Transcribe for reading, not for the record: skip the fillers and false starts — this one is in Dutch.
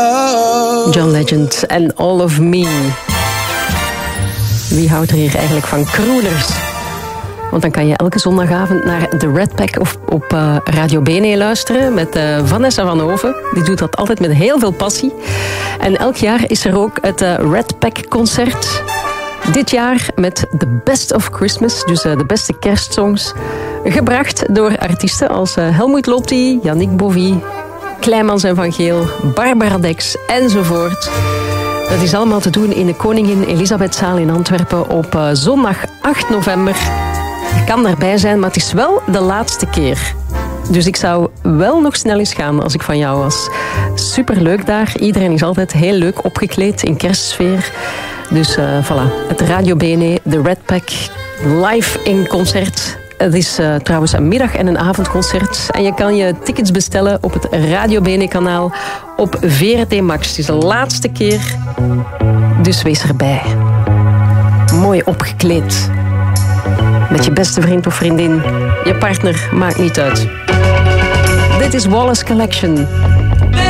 John Legend en All of Me. Wie houdt er hier eigenlijk van crooners? Want dan kan je elke zondagavond naar de Red Pack op Radio Bene luisteren met Vanessa van Hoven. Die doet dat altijd met heel veel passie. En elk jaar is er ook het Red Pack concert. Dit jaar met The Best of Christmas, dus de beste kerstsongs. Gebracht door artiesten als Helmut Lotti, Yannick Bovy, Kleimans en Van Geel, Barbara Dex enzovoort. Dat is allemaal te doen in de Koningin Elisabethzaal in Antwerpen op zondag 8 november. Je kan daarbij zijn, maar het is wel de laatste keer. Dus ik zou wel nog snel eens gaan als ik van jou was. Superleuk daar. Iedereen is altijd heel leuk opgekleed in kerstsfeer. Dus voilà, het Radio Bene, de Red Pack, live in concert. Het is trouwens een middag- en een avondconcert. En je kan je tickets bestellen op het Radio Bene kanaal op VRT Max. Het is de laatste keer, dus wees erbij. Mooi opgekleed. Met je beste vriend of vriendin. Je partner, maakt niet uit. Dit is Wallace Collection.